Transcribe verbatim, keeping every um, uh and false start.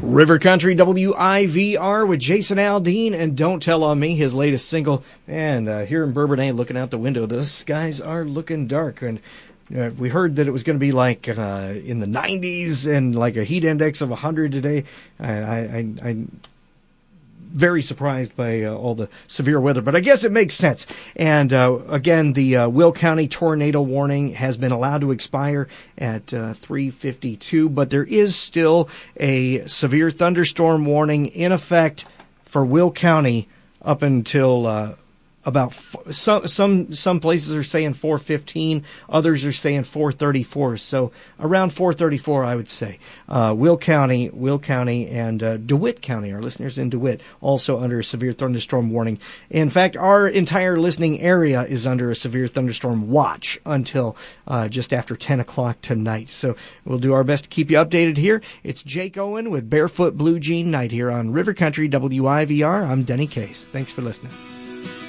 River Country W I V R with Jason Aldean and Don't Tell on Me, his latest single. And uh, here in Bourbonnais, looking out the window, the skies are looking dark. And uh, we heard that it was going to be like uh, in the nineties and like a heat index of one hundred today. I, I, I very surprised by uh, all the severe weather, but I guess it makes sense. And uh, again, the uh, Will County tornado warning has been allowed to expire at uh, three fifty-two, but there is still a severe thunderstorm warning in effect for Will County up until uh, about f- some some some places are saying four fifteen, others are saying four thirty-four. So around four thirty-four, I would say. Uh, Will County, Will County, and uh, DeWitt County, our listeners in DeWitt, also under a severe thunderstorm warning. In fact, our entire listening area is under a severe thunderstorm watch until uh, just after ten o'clock tonight. So we'll do our best to keep you updated here. It's Jake Owen with Barefoot Blue Jean Night here on River Country W I V R. I'm Denny Case. Thanks for listening.